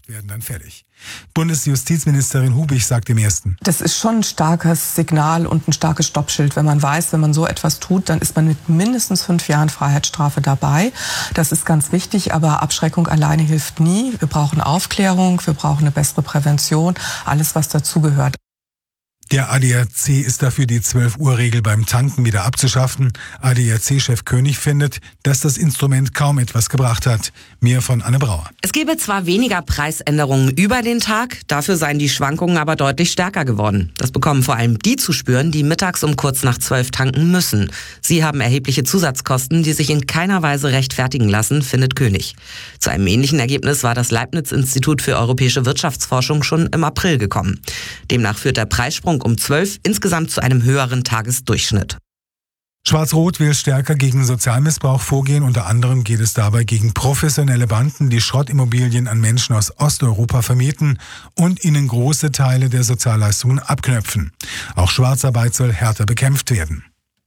8 werden dann fällig. Bundesjustizministerin Hubig sagt im Ersten: Das ist schon ein starkes Signal und ein starkes Stoppschild, wenn man weiß, wenn man so etwas tut, dann ist man mit mindestens 5 Jahren Freiheitsstrafe dabei. Das ist ganz wichtig, aber Abschreckung alleine hilft nie. Wir brauchen Aufklärung, wir brauchen eine bessere Prävention, alles was dazugehört. Der ADAC ist dafür, die 12-Uhr-Regel beim Tanken wieder abzuschaffen. ADAC-Chef König findet, dass das Instrument kaum etwas gebracht hat. Mehr von Anne Brauer. Es gebe zwar weniger Preisänderungen über den Tag, dafür seien die Schwankungen aber deutlich stärker geworden. Das bekommen vor allem die zu spüren, die mittags um kurz nach 12 tanken müssen. Sie haben erhebliche Zusatzkosten, die sich in keiner Weise rechtfertigen lassen, findet König. Zu einem ähnlichen Ergebnis war das Leibniz-Institut für europäische Wirtschaftsforschung schon im April gekommen. Demnach führt der Preissprung um 12 insgesamt zu einem höheren Tagesdurchschnitt. Schwarz-Rot will stärker gegen Sozialmissbrauch vorgehen. Unter anderem geht es dabei gegen professionelle Banden, die Schrottimmobilien an Menschen aus Osteuropa vermieten und ihnen große Teile der Sozialleistungen abknöpfen. Auch Schwarzarbeit soll härter bekämpft werden.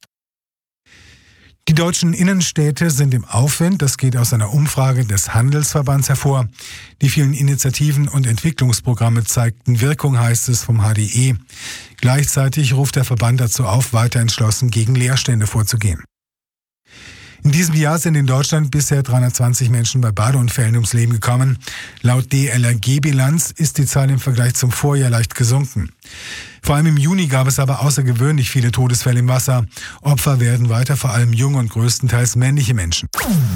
Die deutschen Innenstädte sind im Aufwind, das geht aus einer Umfrage des Handelsverbands hervor. Die vielen Initiativen und Entwicklungsprogramme zeigten Wirkung, heißt es vom HDE. Gleichzeitig ruft der Verband dazu auf, weiter entschlossen gegen Leerstände vorzugehen. In diesem Jahr sind in Deutschland bisher 320 Menschen bei Badeunfällen ums Leben gekommen. Laut DLRG-Bilanz ist die Zahl im Vergleich zum Vorjahr leicht gesunken. Vor allem im Juni gab es aber außergewöhnlich viele Todesfälle im Wasser. Opfer werden weiter vor allem junge und größtenteils männliche Menschen.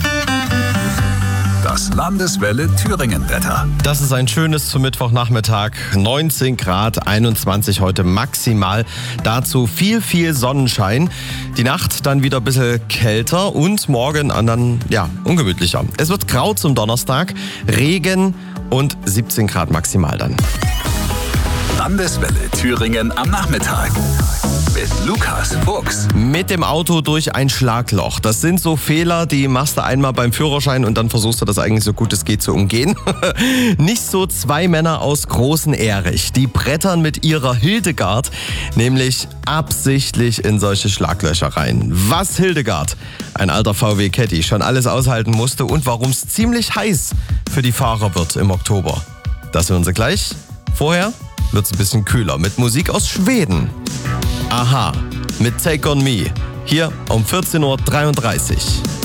Das Landeswelle Thüringen-Wetter. Das ist ein schönes zum Mittwochnachmittag. 19 Grad, 21 heute maximal. Dazu viel Sonnenschein. Die Nacht dann wieder ein bisschen kälter und morgen dann ungemütlicher. Es wird grau zum Donnerstag, Regen und 17 Grad maximal dann. Landeswelle Thüringen am Nachmittag. Mit Lukas Fuchs. Mit dem Auto durch ein Schlagloch. Das sind so Fehler, die machst du einmal beim Führerschein und dann versuchst du das eigentlich so gut es geht zu umgehen. Nicht so 2 Männer aus Großen Erich. Die brettern mit ihrer Hildegard nämlich absichtlich in solche Schlaglöcher rein. Was Hildegard, ein alter VW Caddy, schon alles aushalten musste und warum es ziemlich heiß für die Fahrer wird im Oktober. Das hören Sie gleich. Vorher wird es ein bisschen kühler mit Musik aus Schweden. Aha, mit Take On Me. Hier um 14.33 Uhr.